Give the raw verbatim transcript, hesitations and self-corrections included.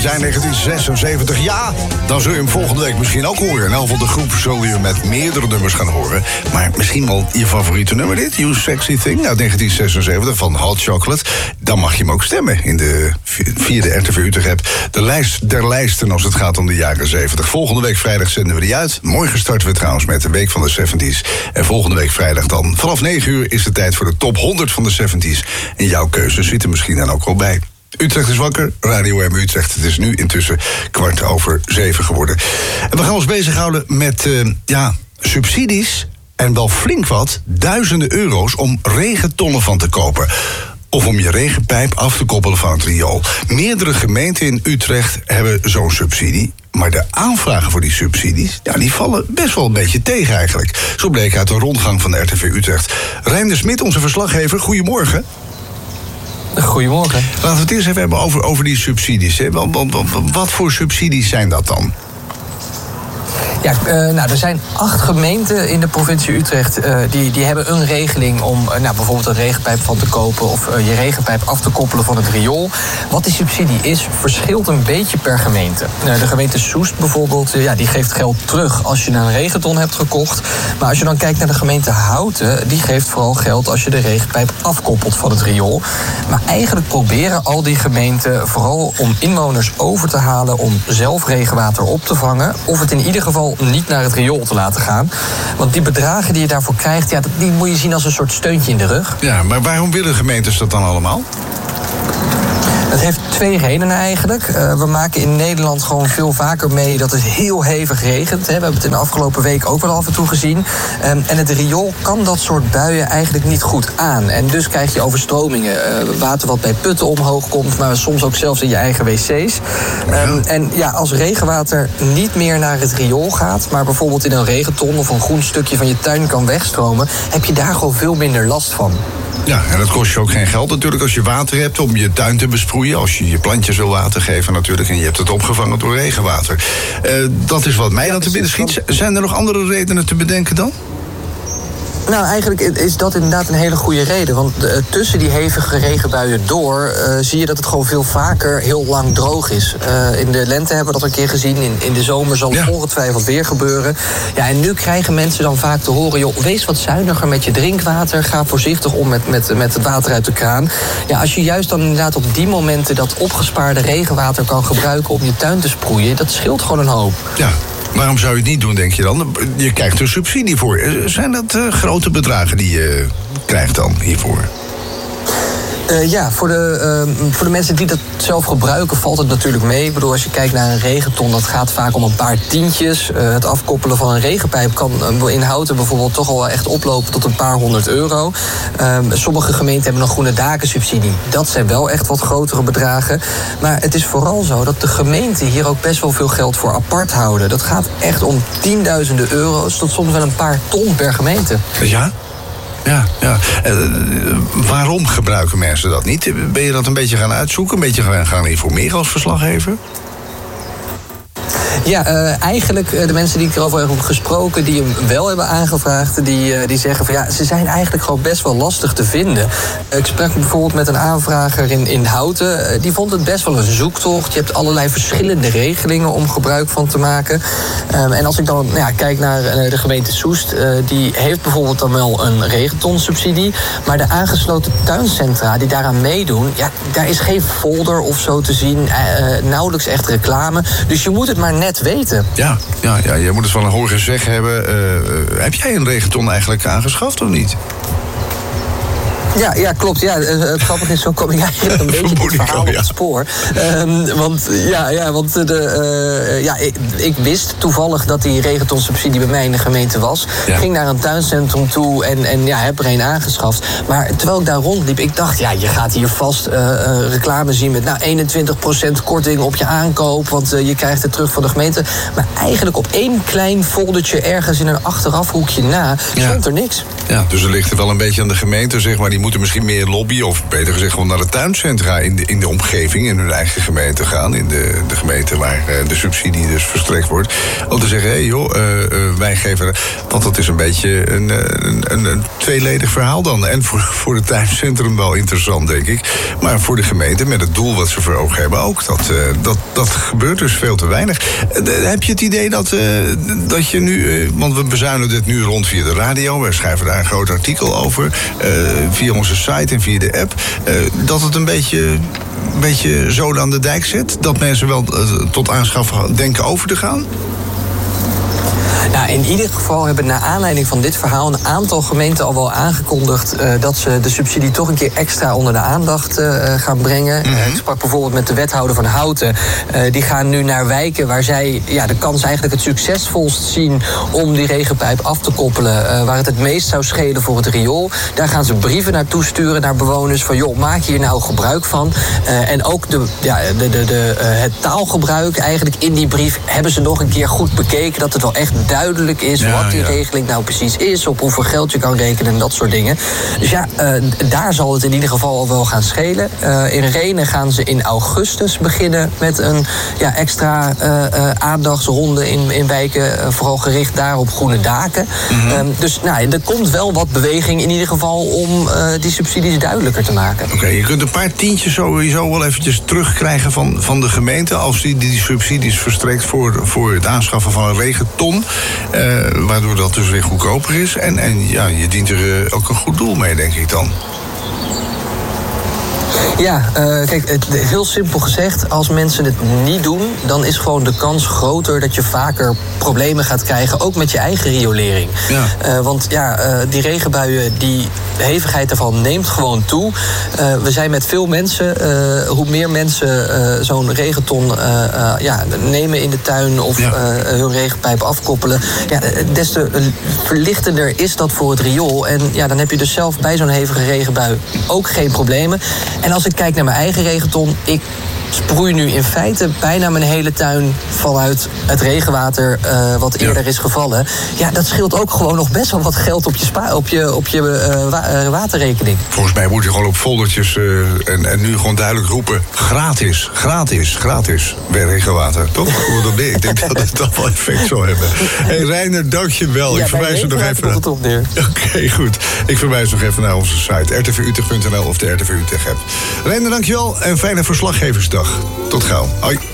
het jaar negentien zesenzeventig. Ja, dan zul je hem volgende week misschien ook horen. In elk geval de groep zul je met meerdere nummers gaan horen. Maar misschien wel je favoriete nummer dit, You Sexy Thing, uit negentien zesenzeventig van Hot Chocolate. Dan mag je hem ook stemmen in de vierde R T V Utrecht-app. De lijst der lijsten als het gaat om de jaren zeventig. Volgende week vrijdag zenden we die uit. Morgen starten we trouwens met de Week van de zeventies. En volgende week vrijdag dan vanaf negen uur is het tijd voor de top honderd van de zeventies. En jouw keuze zit er misschien dan ook wel bij. Utrecht is wakker, Radio M Utrecht. Het is nu intussen kwart over zeven geworden. En we gaan ons bezighouden met uh, ja, subsidies en wel flink wat, duizenden euro's om regentonnen van te kopen. Of om je regenpijp af te koppelen van het riool. Meerdere gemeenten in Utrecht hebben zo'n subsidie. Maar de aanvragen voor die subsidies, ja, die vallen best wel een beetje tegen eigenlijk. Zo bleek uit de rondgang van de R T V Utrecht. Reinder Smit, onze verslaggever, goedemorgen. Goedemorgen. Laten we het eerst even hebben over, over die subsidies. Hè. Wat, wat, wat, wat voor subsidies zijn dat dan? Ja, uh, nou, er zijn acht gemeenten in de provincie Utrecht uh, die, die hebben een regeling om uh, nou, bijvoorbeeld een regenpijp van te kopen of uh, je regenpijp af te koppelen van het riool. Wat die subsidie is, verschilt een beetje per gemeente. Uh, de gemeente Soest bijvoorbeeld, uh, ja, die geeft geld terug als je een regenton hebt gekocht. Maar als je dan kijkt naar de gemeente Houten, die geeft vooral geld als je de regenpijp afkoppelt van het riool. Maar eigenlijk proberen al die gemeenten vooral om inwoners over te halen om zelf regenwater op te vangen, of het in ieder geval niet naar het riool te laten gaan. Want die bedragen die je daarvoor krijgt, ja, die moet je zien als een soort steuntje in de rug. Ja, maar waarom willen gemeentes dat dan allemaal? Het heeft twee redenen eigenlijk. Uh, we maken in Nederland gewoon veel vaker mee dat het heel hevig regent. Hè. We hebben het in de afgelopen week ook wel af en toe gezien. Um, en het riool kan dat soort buien eigenlijk niet goed aan. En dus krijg je overstromingen. Uh, water wat bij putten omhoog komt, maar soms ook zelfs in je eigen wc's. Um, en ja, als regenwater niet meer naar het riool gaat, maar bijvoorbeeld in een regenton of een groen stukje van je tuin kan wegstromen, heb je daar gewoon veel minder last van. Ja, en dat kost je ook geen geld natuurlijk als je water hebt om je tuin te besproeien. Als je je plantjes wil water geven natuurlijk en je hebt het opgevangen door regenwater. Uh, dat is wat mij dan te binnen schiet. Zijn er nog andere redenen te bedenken dan? Nou, eigenlijk is dat inderdaad een hele goede reden. Want uh, tussen die hevige regenbuien door uh, zie je dat het gewoon veel vaker heel lang droog is. Uh, in de lente hebben we dat een keer gezien. In, in de zomer zal het ja. ongetwijfeld weer gebeuren. Ja, en nu krijgen mensen dan vaak te horen, joh, wees wat zuiniger met je drinkwater. Ga voorzichtig om met, met, met het water uit de kraan. Ja, als je juist dan inderdaad op die momenten dat opgespaarde regenwater kan gebruiken om je tuin te sproeien, dat scheelt gewoon een hoop. Ja. Waarom zou je het niet doen, denk je dan? Je krijgt er subsidie voor. Zijn dat uh, grote bedragen die je krijgt dan hiervoor? Uh, ja, voor de, uh, voor de mensen die dat zelf gebruiken valt het natuurlijk mee. Ik bedoel, als je kijkt naar een regenton, dat gaat vaak om een paar tientjes. Uh, het afkoppelen van een regenpijp kan uh, in Houten bijvoorbeeld toch al echt oplopen tot een paar honderd euro. Uh, sommige gemeenten hebben een groene dakensubsidie. Dat zijn wel echt wat grotere bedragen. Maar het is vooral zo dat de gemeenten hier ook best wel veel geld voor apart houden. Dat gaat echt om tienduizenden euro's tot soms wel een paar ton per gemeente. Ja? Ja, ja. Uh, waarom gebruiken mensen dat niet? Ben je dat een beetje gaan uitzoeken, een beetje gaan, gaan informeren als verslaggever? Ja, uh, eigenlijk uh, de mensen die ik erover heb gesproken, die hem wel hebben aangevraagd, die, uh, die zeggen van ja, ze zijn eigenlijk gewoon best wel lastig te vinden. Uh, ik sprak bijvoorbeeld met een aanvrager in, in Houten. Uh, die vond het best wel een zoektocht. Je hebt allerlei verschillende regelingen om gebruik van te maken. Um, en als ik dan ja, kijk naar uh, de gemeente Soest, uh, die heeft bijvoorbeeld dan wel een regentonsubsidie. Maar de aangesloten tuincentra die daaraan meedoen, ja, daar is geen folder of zo te zien. Uh, nauwelijks echt reclame. Dus je moet het maar net weten. Ja, ja, ja, je moet het van een horen zeg hebben. Uh, heb jij een regenton eigenlijk aangeschaft of niet? Ja, ja, klopt. Ja, het grappige is, zo kom ik eigenlijk een beetje het verhaal op het spoor. Um, want ja, ja, want de, uh, ja, ik, ik wist toevallig dat die regentonsubsidie bij mij in de gemeente was. Ja. Ging naar een tuincentrum toe en, en ja, heb er een aangeschaft. Maar terwijl ik daar rondliep, ik dacht, ja, je gaat hier vast uh, uh, reclame zien met nou, eenentwintig procent korting op je aankoop, want uh, je krijgt het terug van de gemeente. Maar eigenlijk op één klein foldertje ergens in een achterafhoekje na stond er niks. Ja, dus er ligt er wel een beetje aan de gemeente, zeg maar. Die moeten misschien meer lobbyen, of beter gezegd gewoon naar de tuincentra in de, in de omgeving, in hun eigen gemeente gaan. In de, de gemeente waar uh, de subsidie dus verstrekt wordt. Om te zeggen, hé hey joh, uh, uh, wij geven. Want dat is een beetje een, een, een, een tweeledig verhaal dan. En voor, voor het tuincentrum wel interessant, denk ik. Maar voor de gemeente, met het doel wat ze voor ogen hebben ook. Dat, uh, dat, dat gebeurt dus veel te weinig. Uh, heb je het idee dat, uh, dat je nu. Uh, want we bezuinen dit nu rond via de radio. We schrijven daar een groot artikel over. Uh, via onze site en via de app. Uh, dat het een beetje, een beetje zoden aan de dijk zit. Dat mensen wel uh, tot aanschaffen denken over te gaan. Nou, in ieder geval hebben naar aanleiding van dit verhaal een aantal gemeenten al wel aangekondigd uh, dat ze de subsidie toch een keer extra onder de aandacht uh, gaan brengen. Mm-hmm. Uh, ik sprak bijvoorbeeld met de wethouder van Houten. Uh, die gaan nu naar wijken waar zij ja, de kans eigenlijk het succesvolst zien om die regenpijp af te koppelen. Uh, waar het het meest zou schelen voor het riool. Daar gaan ze brieven naartoe sturen naar bewoners van joh, maak hier nou gebruik van. Uh, en ook de, ja, de, de, de, uh, het taalgebruik eigenlijk in die brief hebben ze nog een keer goed bekeken. Dat het wel echt duidelijk is ja, wat die ja. regeling nou precies is, op hoeveel geld je kan rekenen en dat soort dingen. Dus ja, uh, daar zal het in ieder geval al wel gaan schelen. Uh, in Rhenen gaan ze in augustus beginnen met een ja, extra uh, uh, aandachtsronde in, in wijken, uh, vooral gericht daar op groene daken. Mm-hmm. Um, dus nou, er komt wel wat beweging in ieder geval om uh, die subsidies duidelijker te maken. Oké, okay, je kunt een paar tientjes sowieso wel eventjes terugkrijgen van, van de gemeente als die die subsidies verstrekt voor, voor het aanschaffen van een regenton. Uh, waardoor dat dus weer goedkoper is. En, en ja, je dient er uh, ook een goed doel mee, denk ik dan. Ja, uh, kijk, het, heel simpel gezegd, als mensen het niet doen, dan is gewoon de kans groter dat je vaker problemen gaat krijgen, ook met je eigen riolering. Ja. Uh, want ja, uh, die regenbuien, die de hevigheid daarvan neemt gewoon toe. Uh, we zijn met veel mensen, uh, hoe meer mensen uh, zo'n regenton uh, uh, ja, nemen in de tuin of ja. uh, hun regenpijp afkoppelen, ja, des te verlichtender is dat voor het riool. En ja, dan heb je dus zelf bij zo'n hevige regenbui ook geen problemen. En als ik kijk naar mijn eigen regenton, ik sproei nu in feite bijna mijn hele tuin vanuit het regenwater uh, wat eerder ja. is gevallen. Ja, dat scheelt ook gewoon nog best wel wat geld op je, spa- op je, op je uh, wa- uh, waterrekening. Volgens mij moet je gewoon op foldertjes uh, en, en nu gewoon duidelijk roepen, gratis, gratis, gratis bij regenwater. Toch? Ik denk dat het toch wel effect zou hebben. Hé hey, Reiner, dank je wel. Ja, ik verwijs nog even. Oké, okay, goed. Ik verwijs nog even naar onze site r t v utrecht punt n l of de R T V Utrecht app. Reiner, dank je wel en fijne verslaggeversdag. Tot gauw. Hoi.